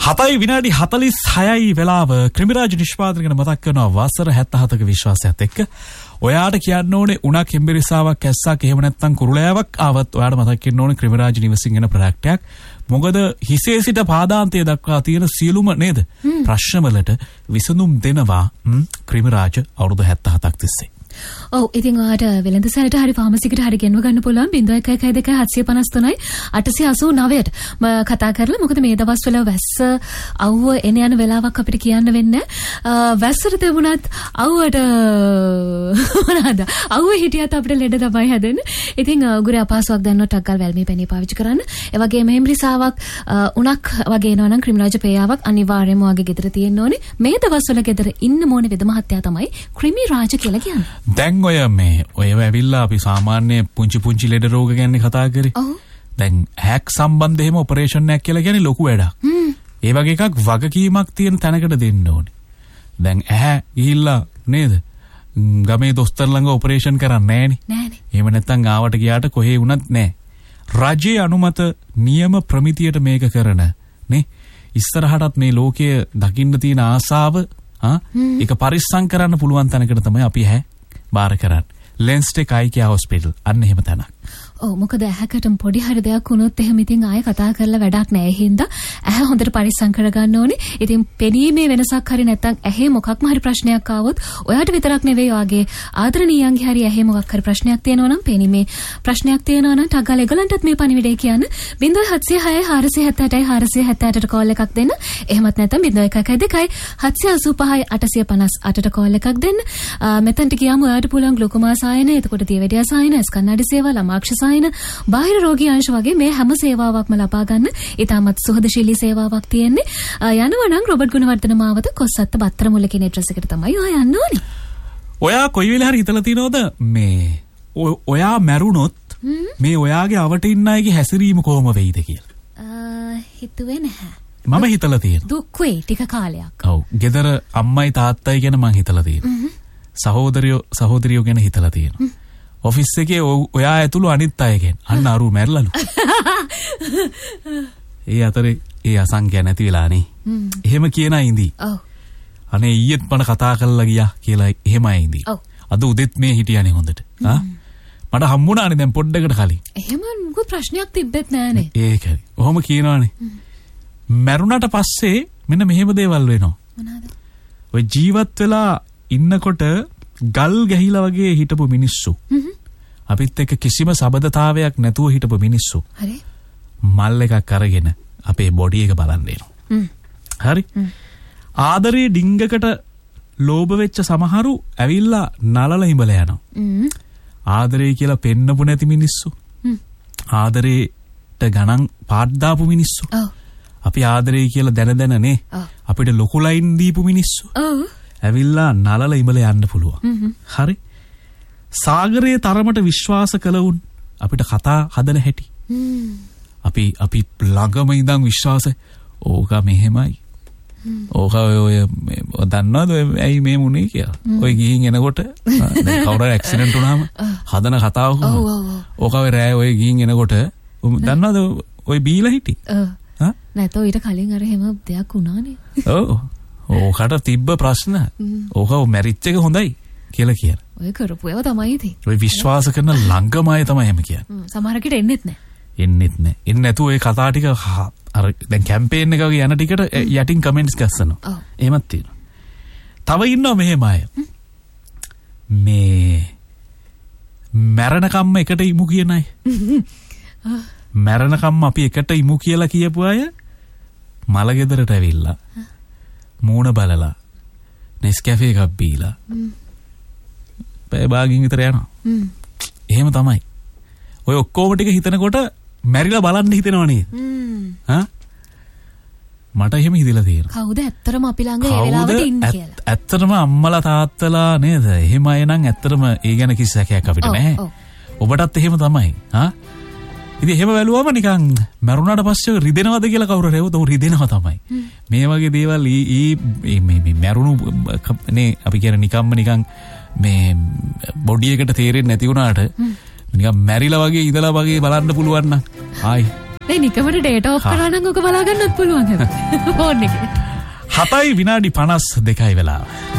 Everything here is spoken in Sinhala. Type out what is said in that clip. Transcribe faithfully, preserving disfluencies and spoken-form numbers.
හතයි විනාඩි හතළිස් හයයි වෙලාව ක්‍රිමිරාජ් නිෂ්පාදනය ගැන මතක් කරනවා වසර හැත්තෑ හතක විශ්වාසයත් එක්ක. ඔයාට කියන්න ඕනේ උණක් හෙම්බිරිසාවක් ඇස්සක් එහෙම නැත්නම් කුරුලෑවක් ආවත් ඔයාට මතක් කරන්න ඕනේ ක්‍රිමිරාජ් නිවසින් එන ප්‍රොඩක්ට් එකක්. මොකද හිසේ සිට පාදාන්තය දක්වා තියෙන සියලුම නේද ප්‍රශ්න වලට විසඳුම් දෙනවා ක්‍රිමිරාජ් අවුරුදු හැත්තෑ හතක් තිස්සේ. ඔව් ඉතින් ඔයාට වෙළඳ සැලට හරි ෆාමසිකට හරි ගෙන්ව ගන්න පුළුවන් ज़ीरो एक एक दो सात पाँच तीन आठ आठ नौ ට මම කතා කරලා මොකද මේ දවස්වල වැස්ස අවුව එන යන වෙලාවක් අපිට කියන්න වෙන්නේ වැස්සට තිබුණත් අවුවට මොනවාද අවුව හිටියත් අපිට ලෙඩ තමයි හැදෙන්නේ. ඉතින් උගුරේ අපහසුයක් දැනනොත් ටක්ගල් වැල්මේ පැණි පාවිච්චි කරන්න. ඒ වගේම හෙම්රිසාවක් උණක් වගේ එනවා නම් ක්‍රිමිරාජ් පේයාවක් අනිවාර්යයෙන්ම ඔයාගේ ගෙදර තියෙන්න ඕනේ. මේ දවස්වල ගෙදර ඉන්න මොනේ වෙද මහත්තයා තමයි ක්‍රිමිරාජ් කියලා කියන්නේ. දැන් ඔය මේ ඔය ඇවිල්ලා අපි සාමාන්‍ය පුංචි පුංචි ලෙඩ රෝග ගැන කතා කරේ. ඔව්. දැන් හැක් සම්බන්ධ එහෙම ඔපරේෂන් එකක් කියලා කියන්නේ ලොකු වැඩක්. හ්ම්. ඒ වගේ එකක් වගකීමක් තියෙන තැනකට දෙන්න ඕනේ. දැන් ඇහැ ගිහිල්ලා නේද? ගමේ දොස්තර ළඟ ඔපරේෂන් කරන්නේ නැහනේ. නෑනේ. එහෙම නැත්නම් ආවට ගියාට කොහේ වුණත් නෑ. රජයේ අනුමත නියම ප්‍රමිතියට මේක කරන නේ. ඉස්සරහටත් මේ ලෝකයේ දකින්න තියෙන ආසාව ආ ඒක පරිස්සම් කරන්න පුළුවන් තැනකට තමයි අපි හැ බාර කරන්නේ. ලෙන්ස්ට් එකයි කියා හොස්පිටල් අන්න එහෙම තැනක්. ඔව් මොකද ඇහැකට පොඩි හරි දෙයක් වුණොත් එහෙම ඉතින් ආයෙ කතා කරලා වැඩක් නැහැ. ඒ හින්දා ඇහැ හොඳට පරිස්සම් කරගන්න ඕනේ. ඉතින් පෙනීමේ වෙනසක් හරි නැත්නම් ඇහි මොකක්ම හරි ප්‍රශ්නයක් ආවොත් ඔයාට විතරක් නෙවෙයි ඔයාගේ ආදරණීයන්ගේ හරි ඇහි මොකක් හරි ප්‍රශ්නයක් තියෙනවා නම් පෙනීමේ ප්‍රශ්නයක් තියෙනවා නම් ටග්ගල් ඒගොල්ලන්ටත් මේ පණිවිඩය කියන්න ज़ीरो सात छह छह चार सात आठ चार सात आठ ට කෝල් එකක් දෙන්න. එහෙමත් නැත්නම් ज़ीरो एक एक दो सात आठ पाँच आठ पाँच आठ ට කෝල් එකක් දෙන්න. මෙතනට ගියාම ඔයාට පුළුවන් ග්ලුකෝමාස් ආයන, එතකොට දියවැඩියා සායන, ස්කන්නාඩි සේවා, ළමාක්ෂ බාහිර රෝගී අංශ වගේ මේ හැම සේවාවක්ම ලබා ගන්න ඉතාමත් සුහදශීලී සේවාවක් තියෙන්නේ. යනවා නම් රොබර්ට් ගුණවර්ධන මාවත කොස්සත්ත බත්තර මුල කියන ඇඩ්‍රස් එකට තමයි ඔයා යන්න ඕනේ. ඔයා කොයි වෙලේ හරි හිතලා තියනවද මේ ඔයා මැරුණොත් මේ ඔයාගේ අවට ඉන්න අයගේ හැසිරීම කොහොම වෙයිද කියලා? හිතුවේ නැහැ. මම හිතලා තියෙනවා. දුක් වෙයි ටික කාලයක්. ඔව්. ගෙදර අම්මයි තාත්තයි ගැන මං හිතලා තියෙනවා. සහෝදරයෝ සහෝදරියෝ ගැන හිතලා තියෙනවා. ඔෆිස් එකේ ඔයා ඇතුළු අනිත් අය ගැන අන්න අරු මැරලලු. ඒ අතරේ ඒ අසංඛ්‍ය නැති වෙලානේ. එහෙම කියන අය ඉඳී. ඔව්. අනේ ඊයේත් මම කතා කරලා ගියා කියලා එහෙම අය ඉඳී. ඔව්. අද උදෙත් මේ හිටියානේ හොඳට. ආ මට හම්බුණානේ දැන් පොඩ්ඩකට කලින්. එහෙම මොකද ප්‍රශ්නයක් තිබ්බෙත් නෑනේ. ඒකයි. ඔහොම කියනවානේ. මැරුණාට පස්සේ මෙන්න මෙහෙම දේවල් වෙනවා. මොනවාද? ඔය ජීවත් වෙලා ඉන්නකොට ගල් ගැහිලා වගේ හිටපු මිනිස්සු. අපිත් එක්ක කිසිම සබඳතාවයක් නැතුව හිටපු මිනිස්සු. හරි. මල් එකක් අරගෙන අපේ බොඩි එක බලන්න එනවා. හරි. ආදරේ ඩිංගකට ලෝභ වෙච්ච සමහරු ඇවිල්ලා නලල හිඹලා යනවා. ආදරේ කියලා පෙන්නපු නැති මිනිස්සු. ආදරේට ගණන් පාඩ් දාපු මිනිස්සු. ඔව්. අපි ආදරේ කියලා දැන දැන නේ අපිට ලොකු ලයින් දීපු මිනිස්සු. ඔව්. ඇවිල්ලා නලල ඉඹල යන්න පුළුවන්. හරි. සාගරයේ තරමට විශ්වාස කළවුන් අපිට කතා හදන හැටි. අපි අපි ළඟම ඉඳන් විශ්වාස ඕක මෙහෙමයි. ඕක ඔය දන්නවද ඇයි මේ මුනේ කියලා. ඔය ගිහින් එනකොට දැන් කවුරු හරි ඇක්සිඩන්ට් වුණාම හදන කතාව කොහොමද? ඕක ඔය රෑ ඔය ගිහින් එනකොට දන්නවද ඔය බීලා හිටි? ඔව්. හා? නැතෝ ඊට කලින් අර හැම දෙයක් වුණානේ. ඔව්. ඕකට තිබ්බ ප්‍රශ්න. ඕක මැරිච් එක හොඳයි කියලා කියන. ඔය කරපු ඒවා තමයි ඉතින්. ඔය විශ්වාස කරන ළඟම අය තමයි එහෙම කියන්නේ. සමහරකට එන්නෙත් නැහැ. එන්නෙත් නැහැ. එන්නේ නැතුව ඒ කතා ටික අර දැන් කැම්පේන් එක වගේ යන ටිකට යටින් කමෙන්ට්ස් ගස්සනවා. ඔව්. එහෙමත් තියෙනවා. තව ඉන්නවා මෙහෙම අය. මේ මරණකම්ම එකට ඉමු කියන අය. මරණකම්ම අපි එකට ඉමු කියලා කියපු අය මලගෙදරට ඇවිල්ලා මූණ බලලා නෙස්කැෆේ එකක් බීලා පැය භාගින් විතර යනවා. එහෙම තමයි. ඔය ඔක්කොම ටික හිතනකොට මැරිලා බලන්න හිතෙනව නේද? හා? මට එහෙම හිතලා තියෙනවා. කවුද ඇත්තටම අපි ළඟ ඒ වෙලාවට ඉන්නේ කියලා. ඇත්තටම අම්මලා තාත්තලා නේද? එහෙම අය නම් ඇත්තටම ඒ ගැන කිසි සැකයක් අපිට නැහැ. ඔබටත් එහෙම තමයි. හා? ඉතින් එහෙම වැළුවම නිකන් මරුණාට පස්සේ රිදෙනවද කියලා කවුරු හරි උතෝ රිදෙනවා තමයි. මේ වගේ දේවල් ඊ මේ මේ මරුණු නේ අපි කියන නිකම්ම නිකන් මේ බොඩි එකට තේරෙන්නේ නැති වුණාට නිකන් මැරිලා වගේ ඉඳලා වගේ බලන්න පුළුවන් නම් ආයි දැන් නිකමට ඩේටා ඔෆ් කරා නම් ඔක බලා ගන්නත් පුළුවන් හැබැයි ෆෝන් එකේ. හතයි විනාඩි පනස් දෙකයි වෙලාව.